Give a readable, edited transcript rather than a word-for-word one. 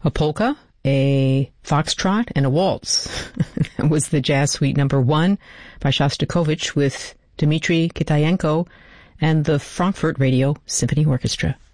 a polka, a foxtrot, and a waltz. That was the Jazz Suite No. 1 by Shostakovich with Dmitri Kitayenko and the Frankfurt Radio Symphony Orchestra.